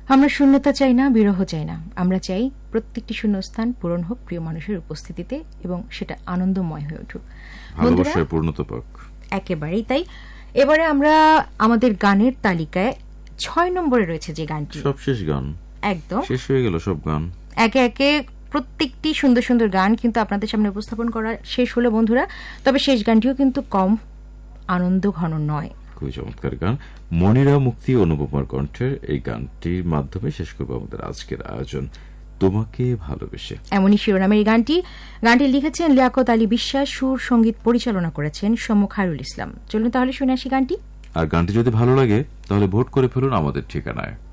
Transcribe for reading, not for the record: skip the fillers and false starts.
আমরা শূন্যতা চাই না, বিরহ চাই না, আমরা চাই প্রত্যেকটি শূন্যস্থান পূরণ হোক প্রিয় মানুষের উপস্থিতিতে এবং সেটা আনন্দময় হয়ে উঠুক, ভালোবাসার পূর্ণতা পাক। একেবারেই তাই। এবারে আমরা আমাদের গানের তালিকায় 6 নম্বরে রয়েছে যে গানটি, সবশেষ গান, একদম শেষ হয়ে গেল সব গান। একে একে প্রত্যেকটি সুন্দর সুন্দর গান কিন্তু আপনাদের সামনে উপস্থাপন করা শেষ হলো বন্ধুরা, তবে শেষ গানটিও কিন্তু কম আনন্দ ঘন নয়। খুবই চমৎকার গান, মনিরা মুক্তি অনুপমার কণ্ঠের এই গানটির মাধ্যমে শেষ করবো আমাদের আজকের আয়োজন, তোমাকে ভালোবেসে। এমনই শিরোনামের এই গানটি লিখেছেন লিয়াকত আলী বিশ্বাস, সুর সঙ্গীত পরিচালনা করেছেন সৌম্য খায়রুল ইসলাম। চলুন তাহলে শুনে আসি গানটি। আর গানটি যদি ভালো লাগে তাহলে ভোট করে ফেলুন আমাদের ঠিকানায়।